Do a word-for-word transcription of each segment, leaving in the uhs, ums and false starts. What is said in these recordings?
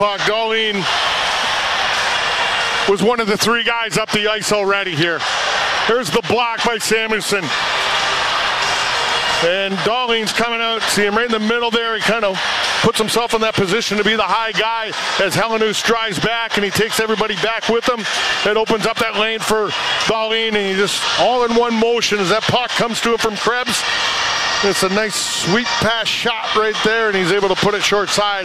Darlene was one of the three guys up the ice already here. Here's the block by Samuelson. And Darlene's coming out. See him right in the middle there. He kind of puts himself in that position to be the high guy as Helenius drives back, and he takes everybody back with him. It opens up that lane for Darlene, and he just all in one motion as that puck comes to him from Krebs. It's a nice sweet pass shot right there, and he's able to put it short side.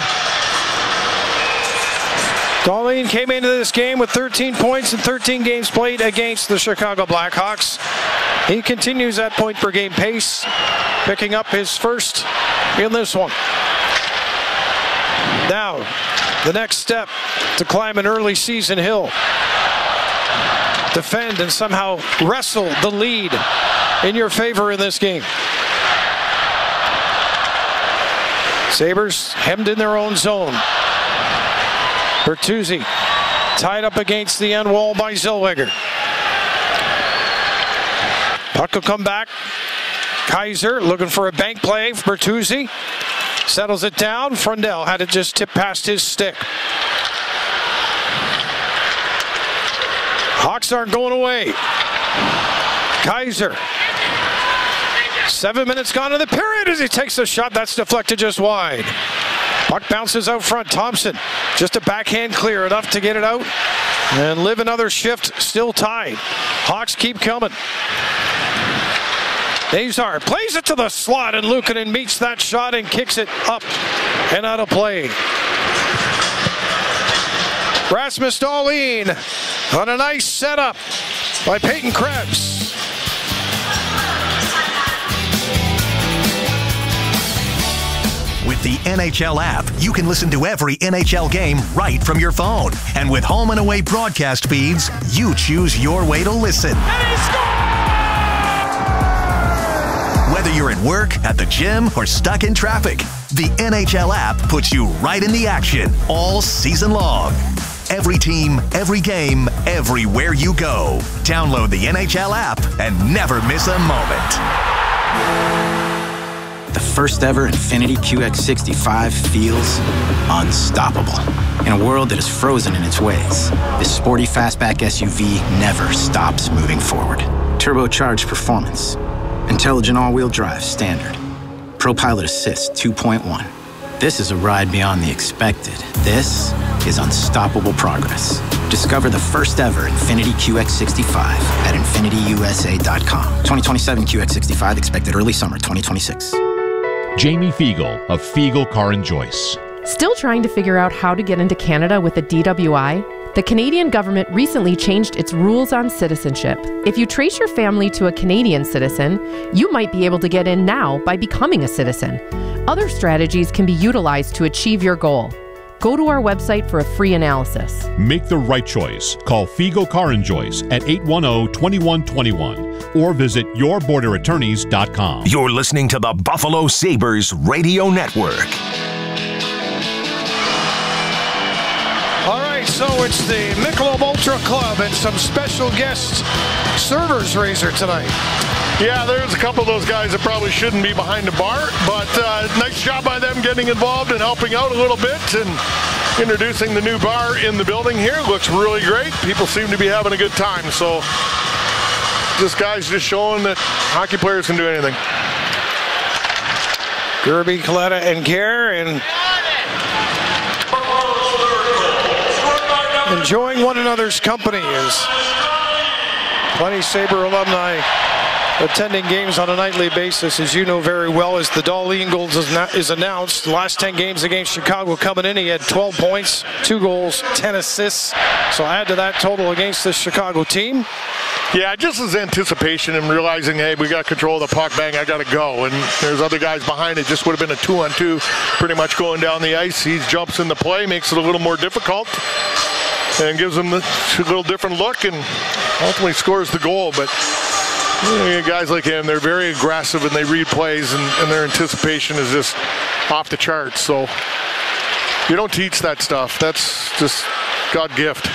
Darlene came into this game with thirteen points in thirteen games played against the Chicago Blackhawks. He continues that point per game pace, picking up his first in this one. Now, the next step to climb an early season hill. Defend and somehow wrestle the lead in your favor in this game. Sabres hemmed in their own zone. Bertuzzi tied up against the end wall by Zellweger. Puck will come back. Kaiser looking for a bank play. Bertuzzi settles it down. Frundell had it just tip past his stick. Hawks aren't going away. Kaiser. Seven minutes gone in the period as he takes the shot. That's deflected just wide. Puck bounces out front. Thompson, just a backhand clear, enough to get it out. And live another shift, still tied. Hawks keep coming. Nazar plays it to the slot, and Luukkonen meets that shot and kicks it up and out of play. Rasmus Dahlin on a nice setup by Peyton Krebs. With the N H L app, you can listen to every N H L game right from your phone. And with home and away broadcast feeds, you choose your way to listen. And he scores! Whether you're at work, at the gym, or stuck in traffic, the N H L app puts you right in the action all season long. Every team, every game, everywhere you go. Download the N H L app and never miss a moment. The first ever Infiniti Q X sixty-five feels unstoppable. In a world that is frozen in its ways, this sporty fastback S U V never stops moving forward. Turbocharged performance, intelligent all-wheel drive standard, ProPilot Assist two point one. This is a ride beyond the expected. This is unstoppable progress. Discover the first ever Infiniti Q X sixty-five at Infiniti U S A dot com. twenty twenty-seven Q X sixty-five expected early summer twenty twenty-six. Jamie Fiegel of Fiegel Car and Joyce. Still trying to figure out how to get into Canada with a D W I? The Canadian government recently changed its rules on citizenship. If you trace your family to a Canadian citizen, you might be able to get in now by becoming a citizen. Other strategies can be utilized to achieve your goal. Go to our website for a free analysis. Make the right choice. Call Fiegel Car and Joyce at eight one zero, two one two one or visit your border attorneys dot com. You're listening to the Buffalo Sabres Radio Network. All right, so it's the Michelob Ultra Club and some special guest servers raiser tonight. Yeah, there's a couple of those guys that probably shouldn't be behind the bar, but uh, nice job by them getting involved and helping out a little bit and introducing the new bar in the building here. Looks really great. People seem to be having a good time. So this guy's just showing that hockey players can do anything. Gerby, Coletta, and Kerr, and enjoying one another's company as plenty Sabre alumni attending games on a nightly basis, as you know very well, as the Dahlin goals is, is announced. The last ten games against Chicago coming in, he had twelve points, two goals, ten assists. So add to that total against the Chicago team. Yeah, just as anticipation and realizing, hey, we got control of the puck, bang, I got to go. And there's other guys behind it. Just would have been a two-on-two pretty much going down the ice. He jumps in the play, makes it a little more difficult, and gives them a little different look, and ultimately scores the goal. But you know, guys like him, they're very aggressive and they read plays, and, and their anticipation is just off the charts. So you don't teach that stuff. That's just God gift.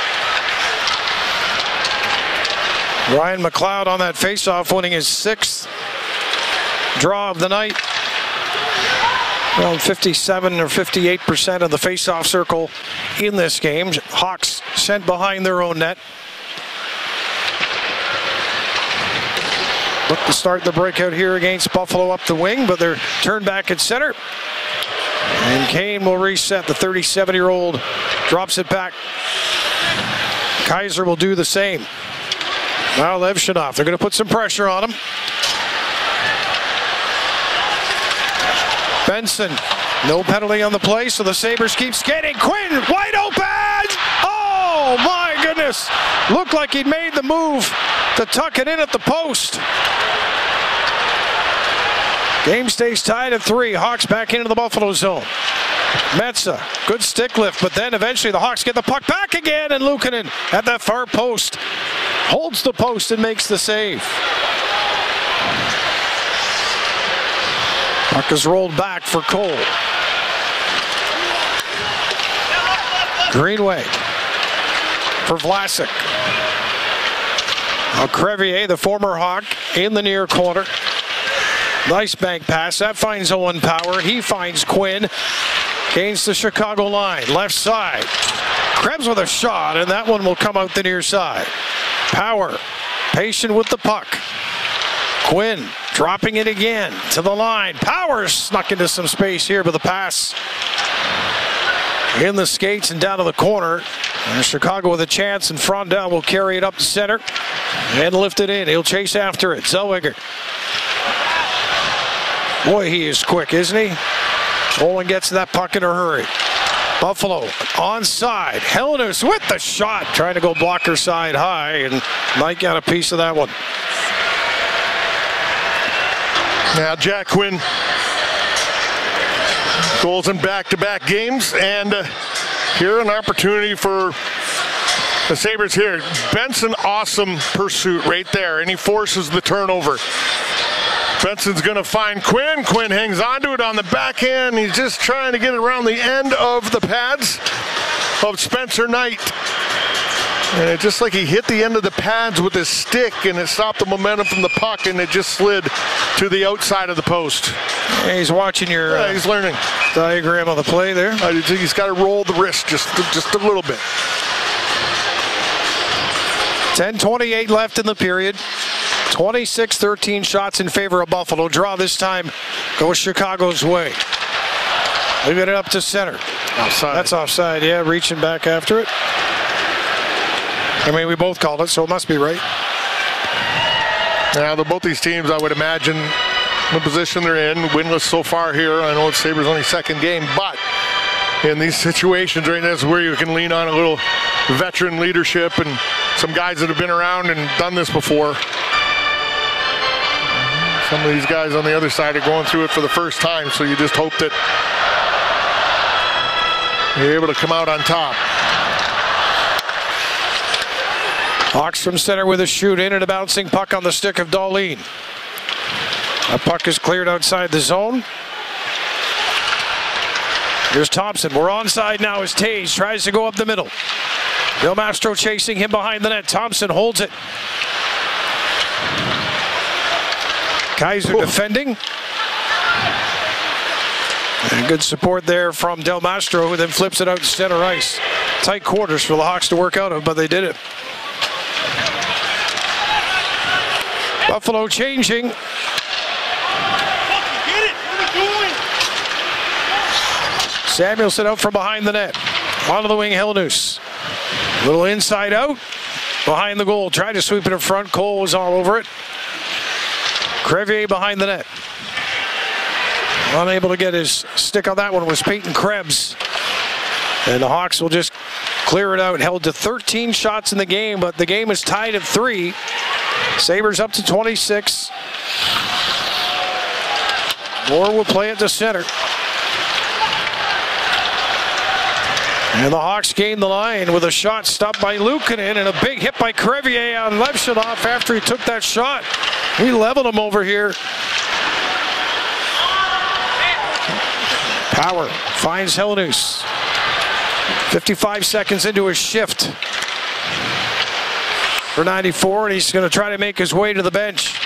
Ryan McLeod on that faceoff, winning his sixth draw of the night. Around fifty-seven or fifty-eight percent of the face-off circle in this game. Hawks sent behind their own net. Look to start the breakout here against Buffalo up the wing, but they're turned back at center. And Kane will reset. The thirty-seven-year-old drops it back. Kaiser will do the same. Now Levshunov, they're going to put some pressure on him. Benson, no penalty on the play, so the Sabres keep skating. Quinn, wide open! Oh my goodness! Looked like he'd made the move to tuck it in at the post. Game stays tied at three. Hawks back into the Buffalo zone. Metsä, good stick lift, but then eventually the Hawks get the puck back again, and Luukkonen at that far post holds the post and makes the save. Puck is rolled back for Cole. Greenway for Vlasic. Now Crevier, the former Hawk, in the near corner. Nice bank pass. That finds Owen Power. He finds Quinn. Gains the Chicago line. Left side. Krebs with a shot, and that one will come out the near side. Power, patient with the puck. Quinn dropping it again to the line. Power snuck into some space here, but the pass in the skates and down to the corner. And Chicago with a chance, and Frondell will carry it up to center and lift it in. He'll chase after it. Zellweger. Boy, he is quick, isn't he? Olin gets that puck in a hurry. Buffalo onside. Helenius with the shot, trying to go blocker side high, and Mike got a piece of that one. Now Jack Quinn, goals in back-to-back games, and uh, here an opportunity for the Sabres here. Benson, awesome pursuit right there, and he forces the turnover. Benson's going to find Quinn. Quinn hangs onto it on the backhand. He's just trying to get it around the end of the pads of Spencer Knight. And it just like he hit the end of the pads with his stick, and it stopped the momentum from the puck, and it just slid to the outside of the post. Yeah, he's watching your yeah, he's learning. Uh, diagram of the play there. I think he's got to roll the wrist just, just a little bit. ten twenty-eight left in the period. twenty-six thirteen shots in favor of Buffalo. Draw this time goes Chicago's way. They get it up to center. Offside. That's offside, yeah, reaching back after it. I mean, we both called it, so it must be right. Now, both these teams, I would imagine, the position they're in, winless so far here. I know it's Sabres' only second game, but in these situations right now is where you can lean on a little veteran leadership and some guys that have been around and done this before. Some of these guys on the other side are going through it for the first time, so you just hope that you're able to come out on top. Hawks from center with a shoot in, and a bouncing puck on the stick of Dahlin. A puck is cleared outside the zone. Here's Thompson. We're onside now as Taves tries to go up the middle. Del Mastro chasing him behind the net. Thompson holds it. Kaiser Ooh. defending. And good support there from Del Mastro, who then flips it out to center ice. Tight quarters for the Hawks to work out of, but they did it. Buffalo changing. Samuelson out from behind the net. Onto the wing, Helenius. Little inside out. Behind the goal. Tried to sweep it in front. Cole was all over it. Crevier behind the net. Unable to get his stick on that one was Peyton Krebs. And the Hawks will just clear it out. Held to thirteen shots in the game, but the game is tied at three. Sabres up to twenty-six. Moore will play it to center. And the Hawks gain the line with a shot stopped by Luukkonen and a big hit by Crevier on Levshunov after he took that shot. He leveled him over here. Power finds Helenius. fifty-five seconds into his shift for ninety-four, and he's going to try to make his way to the bench.